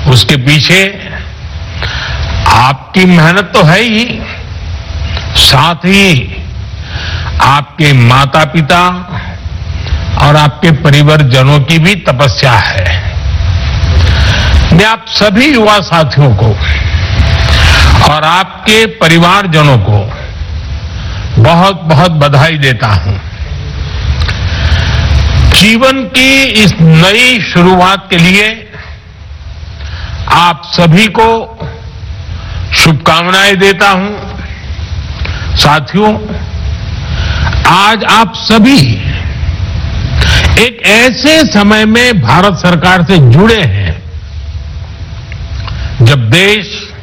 उसके पीछे आपकी मेहनत तो है ही, साथ ही आपके माता पिता और आपके परिवारजनों की भी तपस्या है। मैं आप सभी युवा साथियों को और आपके परिवारजनों को बहुत बहुत बधाई देता हूं। जीवन की इस नई शुरुआत के लिए आप सभी को शुभकामनाएं देता हूं। साथियों, आज आप सभी एक ऐसे समय में भारत सरकार से जुड़े हैं जब देश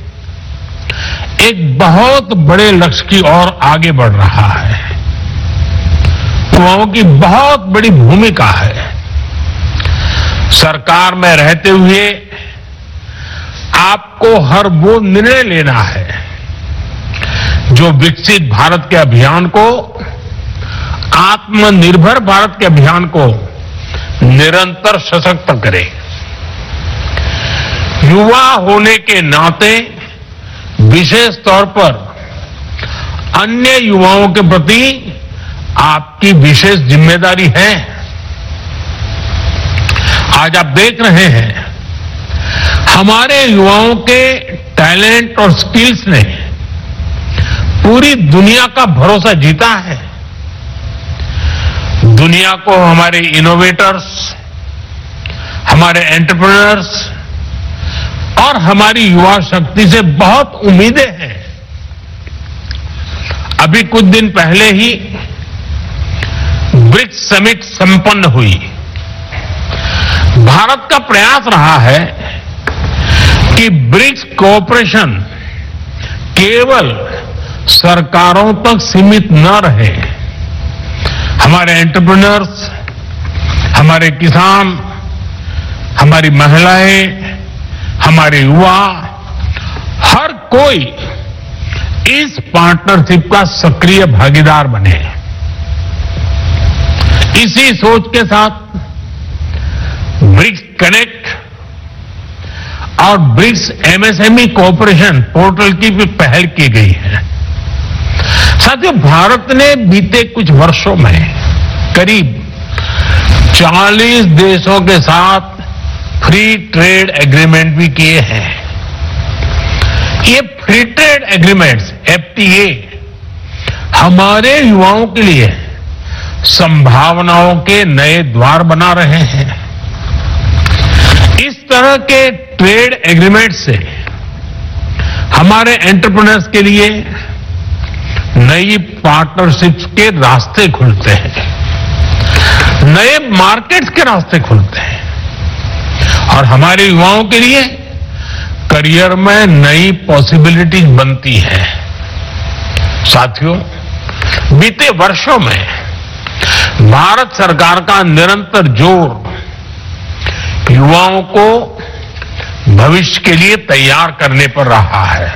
एक बहुत बड़े लक्ष्य की ओर आगे बढ़ रहा है। युवाओं की बहुत बड़ी भूमिका है। सरकार में रहते हुए आपको हर वो निर्णय लेना है जो विकसित भारत के अभियान को, आत्मनिर्भर भारत के अभियान को निरंतर सशक्त करे। युवा होने के नाते विशेष तौर पर अन्य युवाओं के प्रति आपकी विशेष जिम्मेदारी है। आज आप देख रहे हैं हमारे युवाओं के टैलेंट और स्किल्स ने पूरी दुनिया का भरोसा जीता है। दुनिया को हमारे इनोवेटर्स, हमारे एंटरप्रेन्योर्स और हमारी युवा शक्ति से बहुत उम्मीदें हैं। अभी कुछ दिन पहले ही ब्रिक्स समिट संपन्न हुई। भारत का प्रयास रहा है कि ब्रिक्स कोऑपरेशन केवल सरकारों तक सीमित न रहे। हमारे एंटरप्रेन्योर्स, हमारे किसान, हमारी महिलाएं, हमारे युवा, हर कोई इस पार्टनरशिप का सक्रिय भागीदार बने। इसी सोच के साथ ब्रिक्स कनेक्ट और ब्रिक्स एमएसएमई कोऑपरेशन पोर्टल की भी पहल की गई है। साथियों, भारत ने बीते कुछ वर्षों में करीब 40 देशों के साथ फ्री ट्रेड एग्रीमेंट भी किए हैं। ये फ्री ट्रेड एग्रीमेंट्स एफटीए हमारे युवाओं के लिए संभावनाओं के नए द्वार बना रहे हैं। इस तरह के ट्रेड एग्रीमेंट से हमारे एंटरप्रेन्योर्स के लिए नई पार्टनरशिप्स के रास्ते खुलते हैं, नए मार्केट्स के रास्ते खुलते हैं और हमारे युवाओं के लिए करियर में नई पॉसिबिलिटीज बनती हैं। साथियों, बीते वर्षों में भारत सरकार का निरंतर जोर युवाओं को भविष्य के लिए तैयार करने पर रहा है।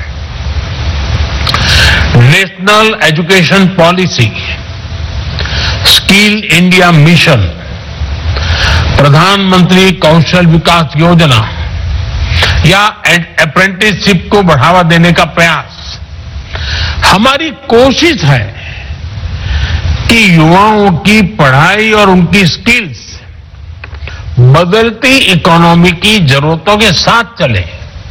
National education policy, skill India mission, प्रधानमंत्री कौशल विकास योजना या अप्रेंटिसशिप को बढ़ावा देने का प्रयास हमारी कोशिश है कि युवाओं की पढ़ाई और उनकी स्किल्स बदलती इकोनॉमी की जरूरतों के साथ चले।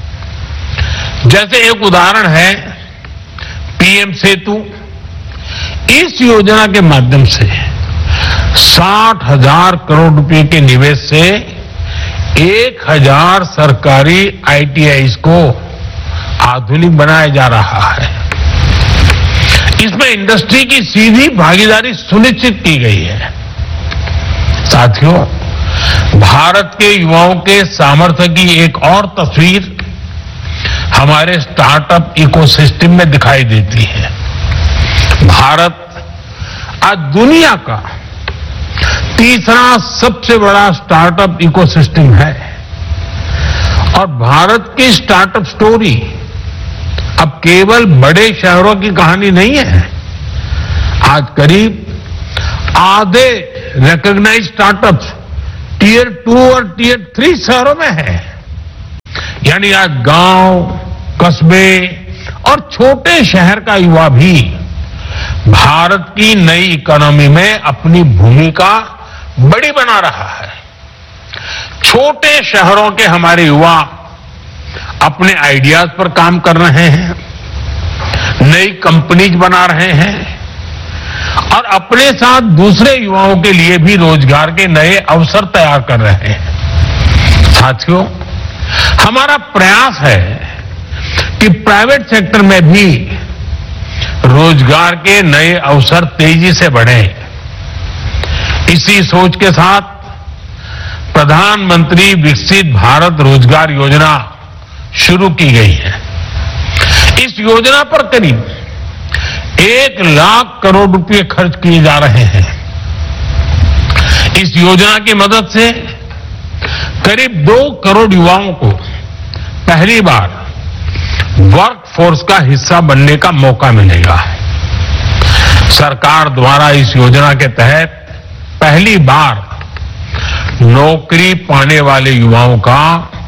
जैसे एक उदाहरण है पीएम सेतु। इस योजना के माध्यम से 60,000 करोड़ रुपए के निवेश से 1,000 सरकारी आईटीआईज को आधुनिक बनाया जा रहा है। इसमें इंडस्ट्री की सीधी भागीदारी सुनिश्चित की गई है। साथियों, भारत के युवाओं के सामर्थ्य की एक और तस्वीर हमारे स्टार्टअप इकोसिस्टम में दिखाई देती है। भारत आज दुनिया का तीसरा सबसे बड़ा स्टार्टअप इकोसिस्टम है और भारत की स्टार्टअप स्टोरी अब केवल बड़े शहरों की कहानी नहीं है। आज करीब आधे रिकॉग्नाइज्ड स्टार्टअप्स टियर 2 और टियर 3 शहरों में है। यानी आज गांव, कस्बे और छोटे शहर का युवा भी भारत की नई इकोनॉमी में अपनी भूमिका बड़ी बना रहा है। छोटे शहरों के हमारे युवा अपने आइडियाज पर काम कर रहे हैं, नई कंपनीज बना रहे हैं और अपने साथ दूसरे युवाओं के लिए भी रोजगार के नए अवसर तैयार कर रहे हैं। साथियों, हमारा प्रयास है कि प्राइवेट सेक्टर में भी रोजगार के नए अवसर तेजी से बढ़े। इसी सोच के साथ प्रधानमंत्री विकसित भारत रोजगार योजना शुरू की गई है। इस योजना पर करीब 1 लाख करोड़ रुपए खर्च किए जा रहे हैं। इस योजना की मदद से करीब 2 करोड़ युवाओं को पहली बार वर्क फोर्स का हिस्सा बनने का मौका मिलेगा। सरकार द्वारा इस योजना के तहत पहली बार नौकरी पाने वाले युवाओं का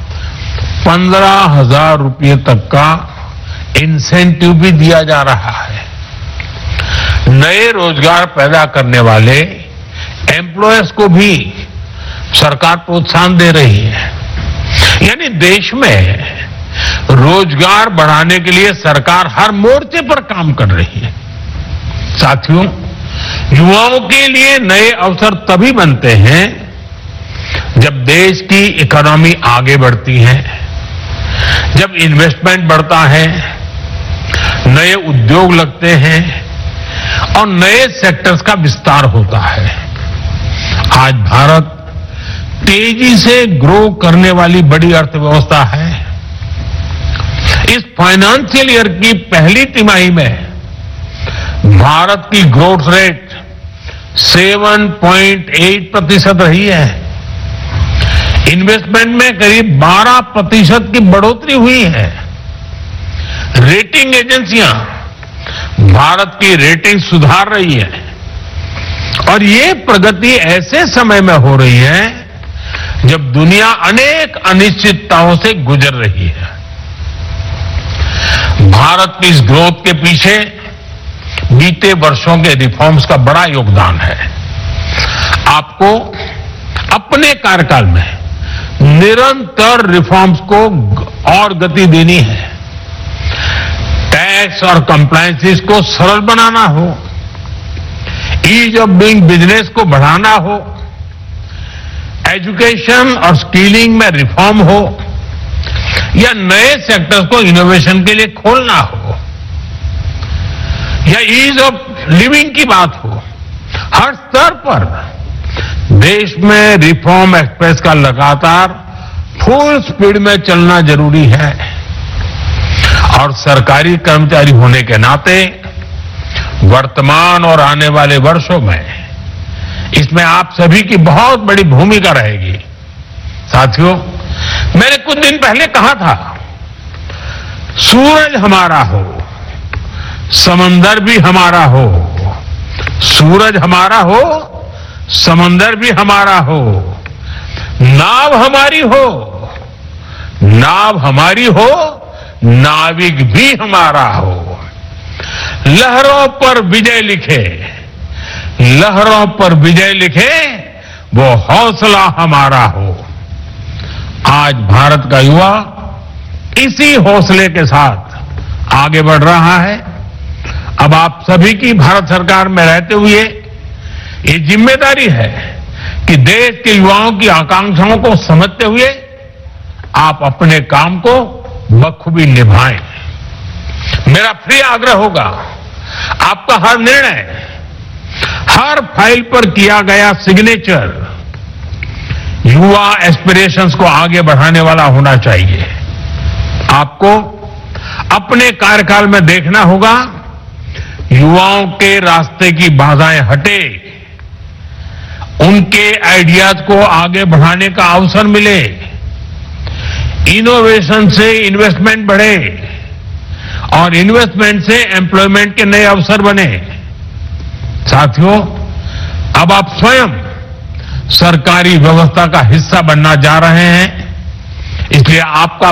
15,000 रुपये तक का इंसेंटिव भी दिया जा रहा है। नए रोजगार पैदा करने वाले एम्प्लॉयर्स को भी सरकार प्रोत्साहन दे रही है। यानी देश में रोजगार बढ़ाने के लिए सरकार हर मोर्चे पर काम कर रही है। साथियों, युवाओं के लिए नए अवसर तभी बनते हैं जब देश की इकोनॉमी आगे बढ़ती है, जब इन्वेस्टमेंट बढ़ता है, नए उद्योग लगते हैं और नए सेक्टर्स का विस्तार होता है। आज भारत तेजी से ग्रो करने वाली बड़ी अर्थव्यवस्था है। इस फाइनेंशियल ईयर की पहली तिमाही में भारत की ग्रोथ रेट 7.8% रही है। इन्वेस्टमेंट में करीब 12% की बढ़ोतरी हुई है। रेटिंग एजेंसियां भारत की रेटिंग सुधार रही है और ये प्रगति ऐसे समय में हो रही है जब दुनिया अनेक अनिश्चितताओं से गुजर रही है। भारत की इस ग्रोथ के पीछे बीते वर्षों के रिफॉर्म्स का बड़ा योगदान है। आपको अपने कार्यकाल में निरंतर रिफॉर्म्स को और गति देनी है। टैक्स और कंप्लायंसेस को सरल बनाना हो, ईज ऑफ डूइंग बिजनेस को बढ़ाना हो, एजुकेशन और स्किलिंग में रिफॉर्म हो या नए सेक्टर्स को इनोवेशन के लिए खोलना हो या ईज ऑफ लिविंग की बात हो, हर स्तर पर देश में रिफॉर्म एक्सप्रेस का लगातार फुल स्पीड में चलना जरूरी है। और सरकारी कर्मचारी होने के नाते वर्तमान और आने वाले वर्षों में इसमें आप सभी की बहुत बड़ी भूमिका रहेगी। साथियों, मैंने कुछ दिन पहले कहा था, सूरज हमारा हो, समंदर भी हमारा हो। सूरज हमारा हो, समंदर भी हमारा हो। नाव हमारी हो, नाव हमारी हो, नाविक भी हमारा हो। लहरों पर विजय लिखे, लहरों पर विजय लिखे, वो हौसला हमारा हो। आज भारत का युवा इसी हौसले के साथ आगे बढ़ रहा है। अब आप सभी की भारत सरकार में रहते हुए ये जिम्मेदारी है कि देश के युवाओं की आकांक्षाओं को समझते हुए आप अपने काम को बखूबी निभाएं। मेरा प्रिय आग्रह होगा, आपका हर निर्णय, हर फाइल पर किया गया सिग्नेचर युवा एस्पिरेशंस को आगे बढ़ाने वाला होना चाहिए। आपको अपने कार्यकाल में देखना होगा युवाओं के रास्ते की बाधाएं हटे, उनके आइडियाज को आगे बढ़ाने का अवसर मिले, इनोवेशन से इन्वेस्टमेंट बढ़े और इन्वेस्टमेंट से एम्प्लॉयमेंट के नए अवसर बने। साथियों, अब आप स्वयं सरकारी व्यवस्था का हिस्सा बनना जा रहे हैं, इसलिए आपका